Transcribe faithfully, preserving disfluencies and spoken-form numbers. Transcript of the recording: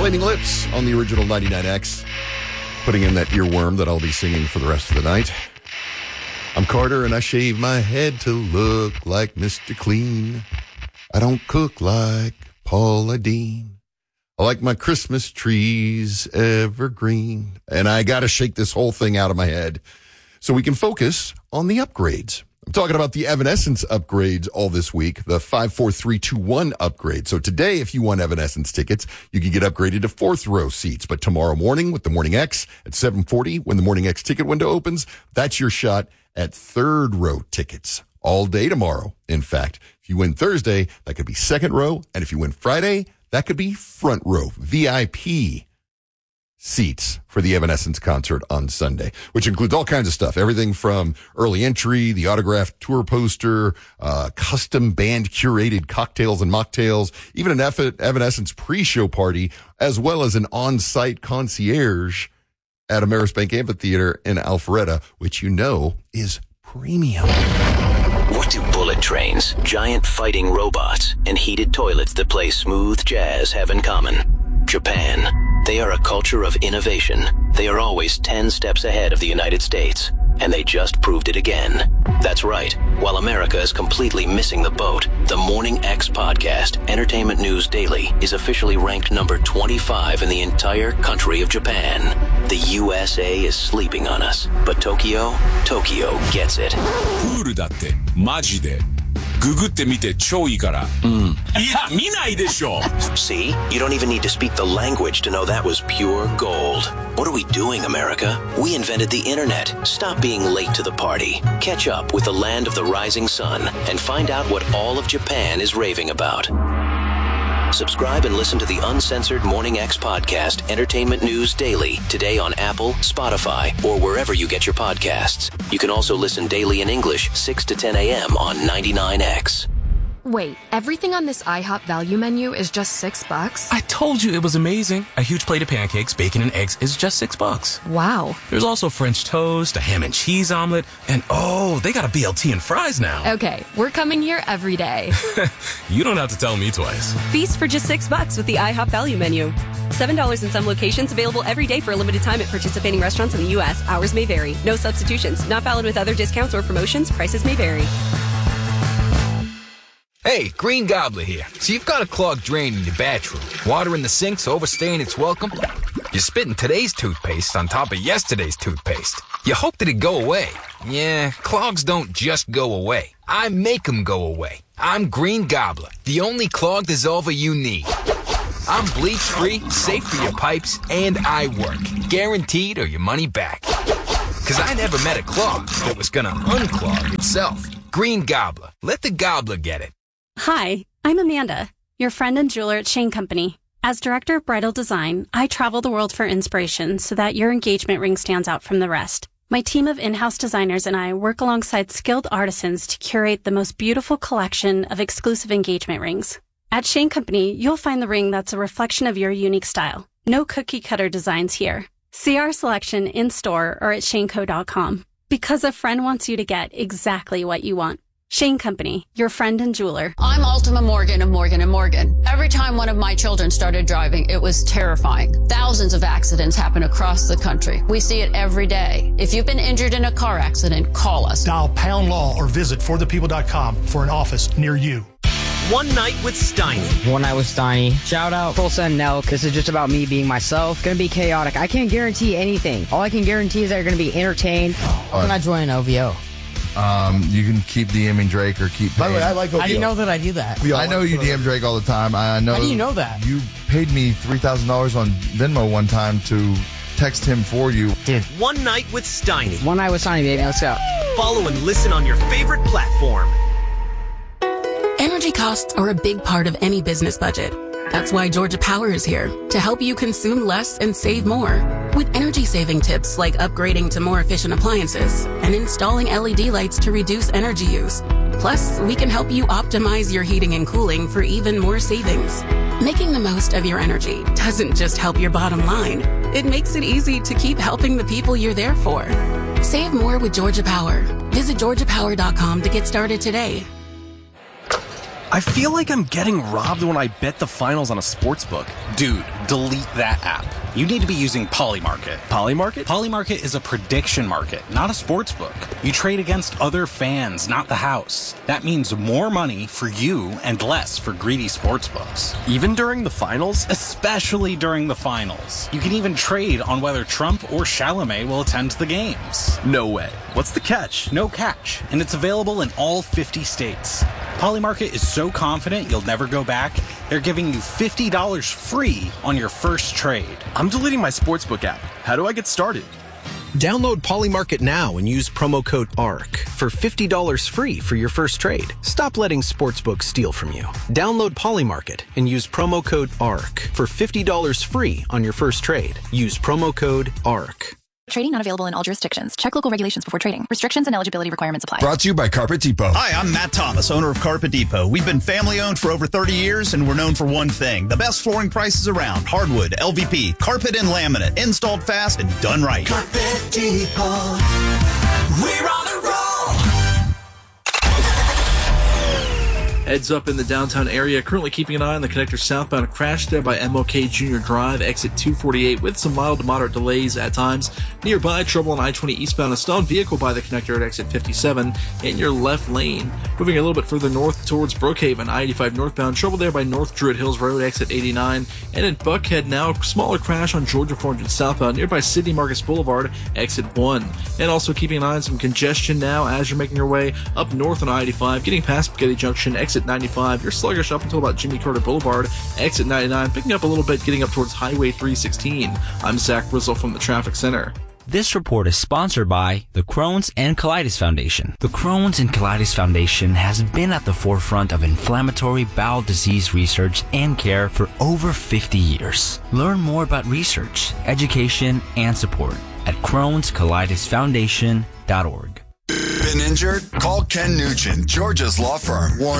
Flaming Lips on the original ninety-nine X. Putting in that earworm that I'll be singing for the rest of the night. I'm Carter and I shave my head to look like Mister Clean. I don't cook like Paula Deen. I like my Christmas trees evergreen. And I got to shake this whole thing out of my head so we can focus on the upgrades. I'm talking about the Evanescence upgrades all this week, the five four three two one upgrade. So today, if you want Evanescence tickets, you can get upgraded to fourth row seats. But tomorrow morning with the Morning X at seven forty, when the Morning X ticket window opens, that's your shot at third row tickets all day tomorrow. In fact, if you win Thursday, that could be second row. And if you win Friday, that could be front row, V I P seats for the Evanescence concert on Sunday, which includes all kinds of stuff. Everything from early entry, the autographed tour poster, uh, custom band curated cocktails and mocktails, even an Evanescence pre-show party, as well as an on-site concierge at Ameris Bank Amphitheater in Alpharetta, which you know is premium. What do bullet trains, giant fighting robots, and heated toilets that play smooth jazz have in common? Japan. They are a culture of innovation. They are always ten steps ahead of the United States, and they just proved it again. That's right. While America is completely missing the boat, the Morning X podcast, Entertainment News Daily, is officially ranked number twenty-five in the entire country of Japan. The U S A is sleeping on us, but Tokyo, Tokyo gets it. プールだってマジでググってみて超いいから。うん。いや、見ないでしょ。 See? You don't even need to speak the language to know that was pure gold. What are we doing, America? We invented the internet. Stop being late to the party. Catch up with the land of the rising sun and find out what all of Japan is raving about. Subscribe and listen to the uncensored Morning X podcast, Entertainment News Daily, today on Apple, Spotify, or wherever you get your podcasts. You can also listen daily in English, six to ten a.m. on ninety-nine X. Wait, everything on this IHOP value menu is just six bucks? I told you it was amazing. A huge plate of pancakes, bacon, and eggs is just six bucks. Wow. There's also French toast, a ham and cheese omelet, and oh, they got a B L T and fries now. Okay, we're coming here every day. You don't have to tell me twice. Feast for just six bucks with the IHOP value menu. Seven dollars in some locations, available every day for a limited time at participating restaurants in the U S. Hours may vary. No substitutions. Not valid with other discounts or promotions. Prices may vary. Hey, Green Gobbler here. So you've got a clogged drain in your bathroom. Water in the sink's overstaying its welcome. You're spitting today's toothpaste on top of yesterday's toothpaste. You hoped it'd go away. Yeah, clogs don't just go away. I make them go away. I'm Green Gobbler, the only clog dissolver you need. I'm bleach-free, safe for your pipes, and I work. Guaranteed or your money back. Because I never met a clog that was gonna unclog itself. Green Gobbler. Let the gobbler get it. Hi, I'm Amanda, your friend and jeweler at Shane Company. As director of bridal design, I travel the world for inspiration so that your engagement ring stands out from the rest. My team of in-house designers and I work alongside skilled artisans to curate the most beautiful collection of exclusive engagement rings. At Shane Company, you'll find the ring that's a reflection of your unique style. No cookie-cutter designs here. See our selection in-store or at shane co dot com. Because a friend wants you to get exactly what you want. Shane Company, your friend and jeweler. I'm Ultima Morgan of Morgan and Morgan. Every time one of my children started driving, it was terrifying. Thousands of accidents happen across the country. We see it every day. If you've been injured in a car accident, call us. Dial pound law or visit for the people dot com for an office near you. One Night with Steiny. One Night with Steiny. Shout out Tulsa and Nelk. This is just about me being myself. Gonna be chaotic. I can't guarantee anything. All I can guarantee is that you're gonna be entertained. How can I join O V O? Um, you can keep DMing Drake or keep. By the way, I like O V O. How do you know that I do that? I know you D M Drake all the time. I know. How do you know that? You paid me three thousand dollars on Venmo one time to text him for you. Dude. One Night with Steiny. One Night with Steiny, baby. Let's go. Follow and listen on your favorite platform. Energy costs are a big part of any business budget. That's why Georgia Power is here to help you consume less and save more. With energy-saving tips like upgrading to more efficient appliances and installing L E D lights to reduce energy use. Plus, we can help you optimize your heating and cooling for even more savings. Making the most of your energy doesn't just help your bottom line. It makes it easy to keep helping the people you're there for. Save more with Georgia Power. Visit georgia power dot com to get started today. I feel like I'm getting robbed when I bet the finals on a sportsbook. Dude, delete that app. You need to be using Polymarket. Polymarket? Polymarket is a prediction market, not a sportsbook. You trade against other fans, not the house. That means more money for you and less for greedy sportsbooks. Even during the finals? Especially during the finals. You can even trade on whether Trump or Chalamet will attend the games. No way. What's the catch? No catch, and it's available in all fifty states. Polymarket is so confident you'll never go back, they're giving you fifty dollars free on your first trade. I'm deleting my sportsbook app. How do I get started? Download Polymarket now and use promo code A R C for fifty dollars free for your first trade. Stop letting sportsbooks steal from you. Download Polymarket and use promo code A R C for fifty dollars free on your first trade. Use promo code A R C. Trading not available in all jurisdictions. Check local regulations before trading. Restrictions and eligibility requirements apply. Brought to you by Carpet Depot. Hi, I'm Matt Thomas, owner of Carpet Depot. We've been family owned for over thirty years, and we're known for one thing: the best flooring prices around. Hardwood, L V P, carpet, and laminate. Installed fast and done right. Carpet Depot. We're on a roll. Heads up in the downtown area. Currently keeping an eye on the connector southbound. A crash there by M L K Junior Drive, exit two forty-eight, with some mild to moderate delays at times. Nearby, trouble on I twenty eastbound. A stalled vehicle by the connector at exit fifty-seven in your left lane. Moving a little bit further north towards Brookhaven, I eighty-five northbound. Trouble there by North Druid Hills Road, exit eighty-nine. And in Buckhead now, smaller crash on Georgia four hundred southbound, nearby Sidney Marcus Boulevard, exit one. And also keeping an eye on some congestion now as you're making your way up north on I eighty-five, getting past Spaghetti Junction, exit ninety-five. You're sluggish up until about Jimmy Carter Boulevard, exit ninety-nine, picking up a little bit, getting up towards Highway three sixteen. I'm Zach Brizzle from the Traffic Center. This report is sponsored by the Crohn's and Colitis Foundation. The Crohn's and Colitis Foundation has been at the forefront of inflammatory bowel disease research and care for over fifty years. Learn more about research, education, and support at crohns colitis foundation dot org. Been injured? Call Ken Nugent, Georgia's law firm.